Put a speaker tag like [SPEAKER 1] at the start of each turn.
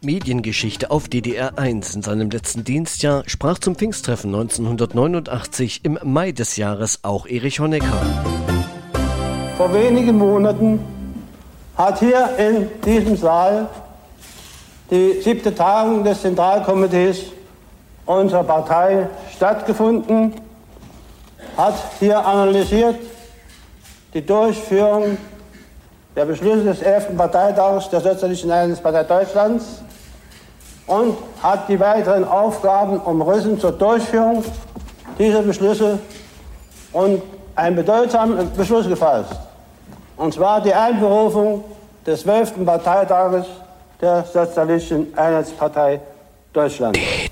[SPEAKER 1] Mediengeschichte auf DDR 1 in seinem letzten Dienstjahr sprach zum Pfingsttreffen 1989 im Mai des Jahres auch Erich Honecker.
[SPEAKER 2] Vor wenigen Monaten hat hier in diesem Saal die 7. Tagung des Zentralkomitees unserer Partei stattgefunden, hat hier analysiert die Durchführung der Beschlüsse des 11. Parteitags der Sozialistischen Einheitspartei Deutschlands und hat die weiteren Aufgaben umrissen zur Durchführung dieser Beschlüsse und einen bedeutsamen Beschluss gefasst. Und zwar die Einberufung des 12. Parteitages der Sozialistischen Einheitspartei Deutschlands.